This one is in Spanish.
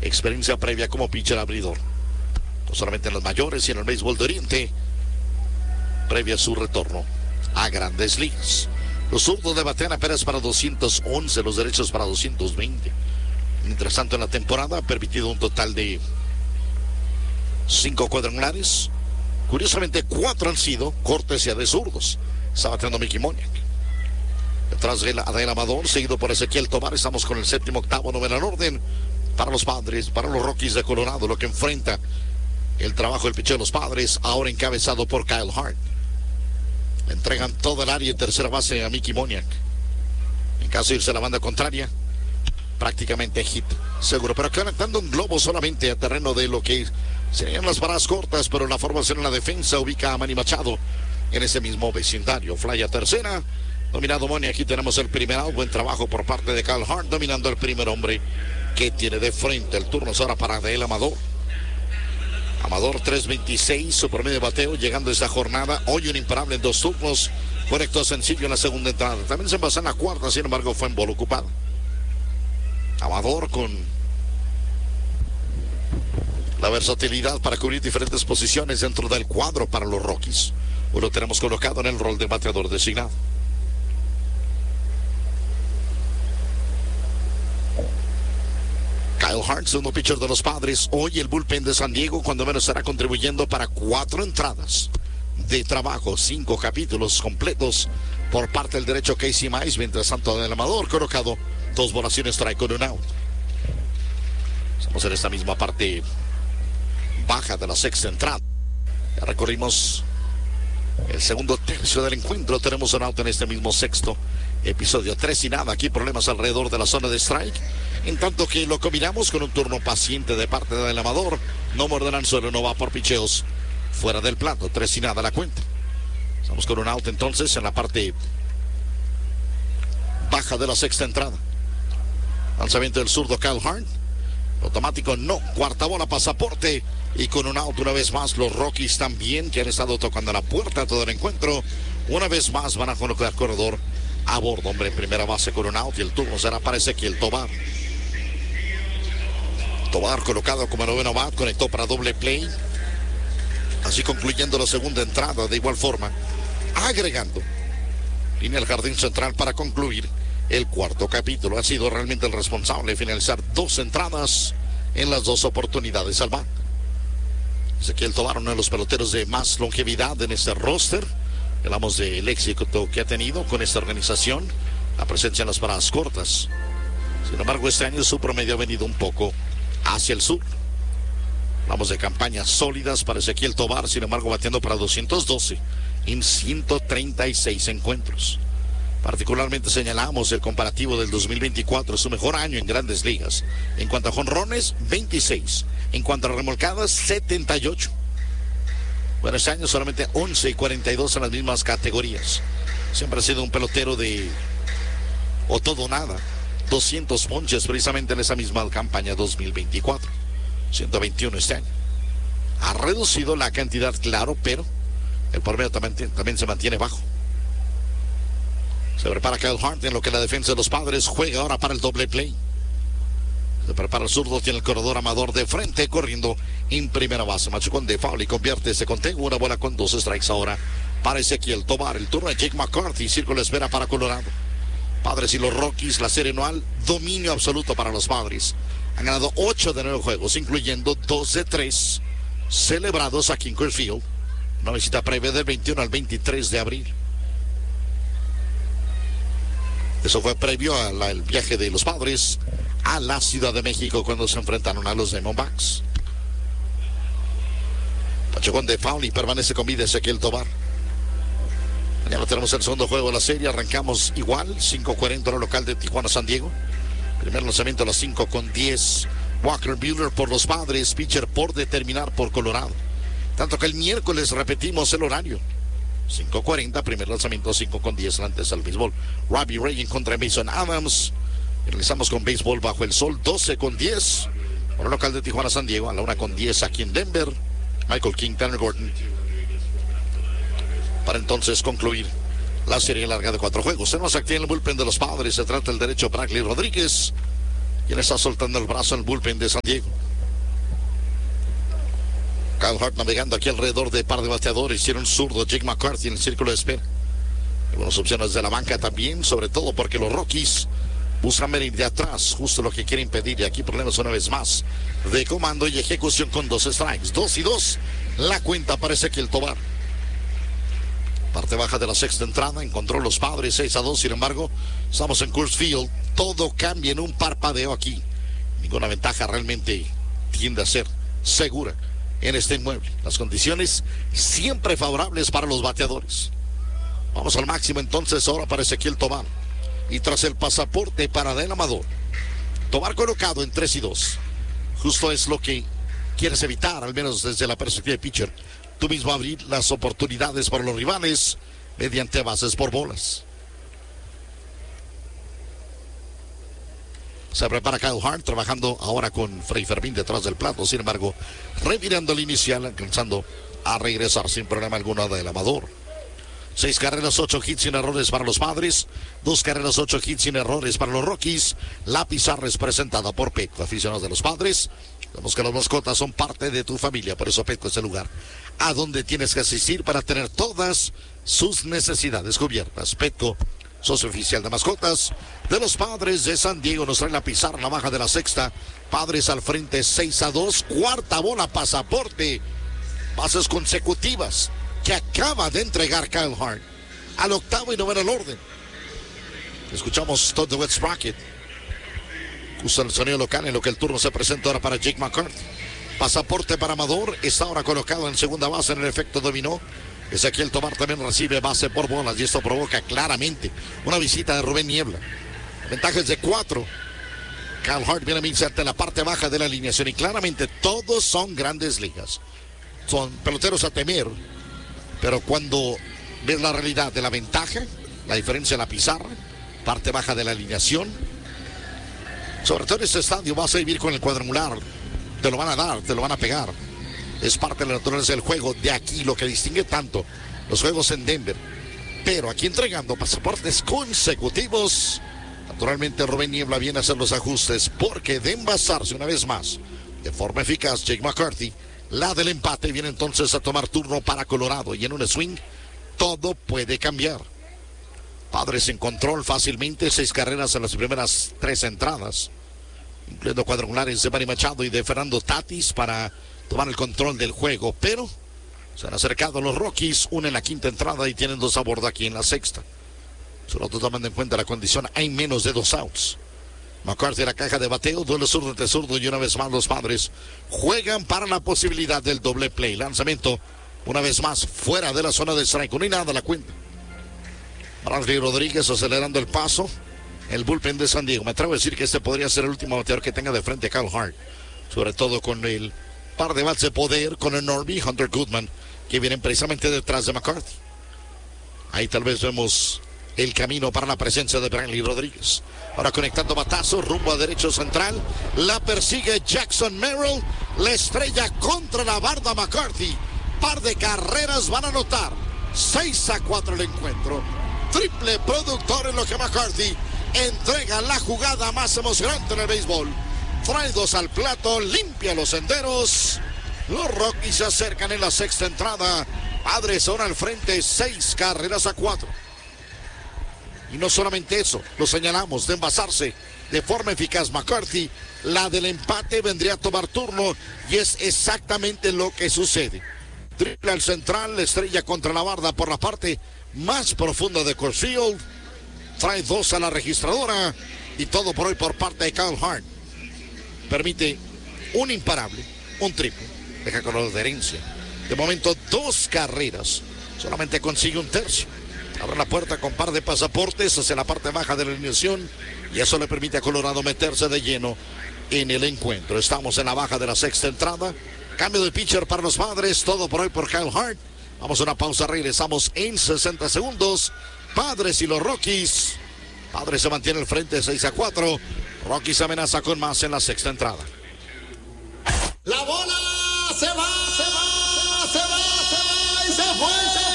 experiencia previa como pitcher abridor, no solamente en los mayores y en el béisbol de Oriente, previa a su retorno a Grandes Ligas. Los zurdos de batean apenas para 211, los derechos para 220. Mientras tanto, en la temporada ha permitido un total de 5 cuadrangulares. Curiosamente, 4 han sido cortesía de zurdos. Está bateando Mickey Moniak. Detrás de Adael Amador, seguido por Ezequiel Tovar. Estamos con el séptimo, octavo, noveno en orden para los Padres, para los Rockies de Colorado, lo que enfrenta el trabajo del picheo de los Padres, ahora encabezado por Kyle Hart. Le entregan todo el área en tercera base a Mickey Moniak. En caso de irse a la banda contraria, prácticamente hit seguro, pero conectando un globo solamente a terreno de lo que serían las varas cortas, pero la formación en la defensa ubica a Manny Machado en ese mismo vecindario. Fly a tercera, dominado Moniak. Aquí tenemos el primer out. Buen trabajo por parte de Kyle Hart, dominando el primer hombre que tiene de frente. El turno es ahora para Adael Amador. Amador 3.26, su promedio de bateo llegando a esta jornada. Hoy un imparable en 2 turnos. Conectó sencillo en la segunda entrada. También se envasó en la cuarta, sin embargo fue en bola ocupada. Amador con la versatilidad para cubrir diferentes posiciones dentro del cuadro para los Rockies. Hoy lo tenemos colocado en el rol de bateador designado. Kyle Hart, segundo pitcher de los Padres. Hoy el bullpen de San Diego, cuando menos, estará contribuyendo para 4 entradas de trabajo, 5 capítulos completos por parte del derecho Casey Mize. Mientras tanto, del Amador colocado 2 bolas y un strike con un out. Estamos en esta misma parte baja de la sexta entrada. Ya recorrimos el segundo tercio del encuentro. Tenemos un out en este mismo sexto episodio. 3-0. Aquí problemas alrededor de la zona de strike. En tanto que lo combinamos con un turno paciente de parte del Amador. No muerde el suelo, no va por picheos fuera del plato. 3-0 la cuenta. Estamos con un out entonces en la parte baja de la sexta entrada. Lanzamiento del zurdo Kyle Hart. Automático no. Cuarta bola, pasaporte. Y con un out una vez más los Rockies también, que han estado tocando la puerta todo el encuentro. Una vez más van a colocar corredor a bordo. Hombre en primera base con un out. Y el turno será para Ezequiel Tovar. Tovar colocado como noveno bat. Conectó para doble play. Así concluyendo la segunda entrada. De igual forma, agregando línea al jardín central para concluir el cuarto capítulo. Ha sido realmente el responsable de finalizar 2 entradas en las 2 oportunidades al bat. Ezequiel Tovar, uno de los peloteros de más longevidad en este roster. Hablamos del éxito que ha tenido con esta organización, la presencia en las paradas cortas. Sin embargo, este año su promedio ha venido un poco hacia el sur. Hablamos de campañas sólidas para Ezequiel Tovar, sin embargo, bateando para 212 en 136 encuentros. Particularmente señalamos el comparativo del 2024, su mejor año en Grandes Ligas. En cuanto a jonrones, 26. En cuanto a remolcadas, 78. Bueno, este año solamente 11 y 42 en las mismas categorías. Siempre ha sido un pelotero de o todo o nada. 200 ponches precisamente en esa misma campaña 2024. 121 este año. Ha reducido la cantidad, claro, pero el promedio también se mantiene bajo. Se prepara Kyle Hart en lo que la defensa de los Padres juega ahora para el doble play. Se prepara el zurdo, tiene el corredor Amador de frente, corriendo en primera base. Machucón de foul y convierte ese conteo. Una bola con 2 strikes ahora para Ezequiel Tovar. El turno de Jake McCarthy, círculo de espera para Colorado. Padres y los Rockies, la serie anual, dominio absoluto para los Padres. Han ganado 8 de 9 juegos, incluyendo 2 de 3 celebrados aquí en Coors Field. Una visita previa del 21 al 23 de abril. Eso fue previo al viaje de los Padres a la Ciudad de México cuando se enfrentaron a los Diamondbacks. Pachocón de foul y permanece con vida Ezequiel Tovar. Mañana tenemos el segundo juego de la serie. Arrancamos igual, 5:40 en el local de Tijuana, San Diego. Primer lanzamiento a las 5:10. Walker Buehler por los Padres, pitcher por determinar por Colorado. Tanto que el miércoles repetimos el horario. 5:40, primer lanzamiento, 5:10 antes al béisbol. Robbie Ray en contra de Mason Adams. Realizamos con béisbol bajo el sol, 12:10. Por el local de Tijuana, San Diego, a la 1:10 aquí en Denver. Michael King, Tanner Gordon. Para entonces concluir la serie larga de 4 juegos. Tenemos aquí en el bullpen de los Padres. Se trata del derecho Bradley Rodríguez. ¿Quién está soltando el brazo en el bullpen de San Diego? Kyle Hart navegando aquí alrededor de par de bateadores. Tiene un zurdo, Jake McCarthy, en el círculo de espera. Algunas opciones de la banca también, sobre todo porque los Rockies buscan venir de atrás, justo lo que quiere impedir. Y aquí problemas una vez más de comando y ejecución con 2 strikes. 2-2. La cuenta parece que el Tobar. Parte baja de la sexta entrada. Encontró los Padres 6-2. Sin embargo, estamos en Coors Field. Todo cambia en un parpadeo aquí. Ninguna ventaja realmente tiende a ser segura en este inmueble. Las condiciones siempre favorables para los bateadores. Vamos al máximo entonces. Ahora parece que el Tobar. Y tras el pasaporte para Del Amador. Tobar colocado en 3-2. Justo es lo que quieres evitar, al menos desde la perspectiva de pitcher. Tú mismo abrir las oportunidades para los rivales mediante bases por bolas. Se prepara Kyle Hart, trabajando ahora con Freddy Fermín detrás del plato. Sin embargo, revirando el inicial, alcanzando a regresar sin problema alguno Del Amador. 6 carreras, 8 hits sin errores para los Padres. 2 carreras, 8 hits sin errores para los Rockies. La pizarra es presentada por Petco, aficionados de los Padres. Sabemos que las mascotas son parte de tu familia, por eso Petco es el lugar a donde tienes que asistir para tener todas sus necesidades cubiertas. Petco, socio oficial de mascotas de los Padres de San Diego, nos trae la pizarra en la baja de la sexta. Padres al frente 6-2. Cuarta bola, pasaporte. Bases consecutivas que acaba de entregar Kyle Hart al octavo y noveno el orden. Escuchamos Todd the Wet Sprocket. Usa el sonido local en lo que el turno se presenta ahora para Jake McCarthy. Pasaporte para Amador. Está ahora colocado en segunda base en el efecto dominó. Ezequiel Tobar también recibe base por bolas y esto provoca claramente una visita de Rubén Niebla. Ventajas de 4. Kyle Hart viene a insertar en la parte baja de la alineación y claramente todos son grandes ligas. Son peloteros a temer. Pero cuando ves la realidad de la ventaja, la diferencia en la pizarra, parte baja de la alineación, sobre todo en este estadio vas a vivir con el cuadrangular. Te lo van a dar, te lo van a pegar. Es parte de la naturaleza del juego. De aquí lo que distingue tanto los juegos en Denver. Pero aquí entregando pasaportes consecutivos. Naturalmente Rubén Niebla viene a hacer los ajustes porque de envasarse una vez más de forma eficaz Jake McCarthy, la del empate viene entonces a tomar turno para Colorado. Y en un swing todo puede cambiar. Padres en control fácilmente. 6 carreras en las primeras 3 entradas, incluyendo cuadrangulares de Manny Machado y de Fernando Tatis para tomar el control del juego. Pero se han acercado los Rockies, una en la quinta entrada y tienen 2 a bordo aquí en la sexta. Solo tomando en cuenta la condición, hay menos de 2 outs. McCarthy, la caja de bateo, duelo zurdo entre zurdo y una vez más los Padres juegan para la posibilidad del doble play. Lanzamiento una vez más fuera de la zona de strike, no hay nada a la cuenta. Bradley Rodríguez acelerando el paso. El bullpen de San Diego. Me atrevo a decir que este podría ser el último bateador que tenga de frente a Kyle Hart. Sobre todo con el par de bats de poder con el Norby, Hunter Goodman, que vienen precisamente detrás de McCarthy. Ahí tal vez vemos el camino para la presencia de Bradley Rodríguez. Ahora conectando batazo, rumbo a derecho central. La persigue Jackson Merrill. La estrella contra la barda McCarthy. Par de carreras van a anotar. 6-4 el encuentro. Triple productor en lo que McCarthy entrega la jugada más emocionante en el béisbol. Trae 2 al plato, limpia los senderos. Los Rockies se acercan en la sexta entrada. Padres son al frente, 6 carreras a 4. Y no solamente eso, lo señalamos, de envasarse de forma eficaz McCarthy, la del empate vendría a tomar turno y es exactamente lo que sucede. Triple al central, la estrella contra la barda por la parte más profunda de Coors Field. Trae 2 a la registradora y todo por hoy por parte de Kyle Hart. Permite un imparable, un triple, deja con la adherencia. De momento 2 carreras, solamente consigue un tercio. Abre la puerta con par de pasaportes hacia la parte baja de la alineación y eso le permite a Colorado meterse de lleno en el encuentro. Estamos en la baja de la sexta entrada. Cambio de pitcher para los Padres, todo por hoy por Kyle Hart. Vamos a una pausa, regresamos en 60 segundos. Padres y los Rockies. Padres se mantiene al frente 6-4. Rockies amenaza con más en la sexta entrada. La bola se va y se fue.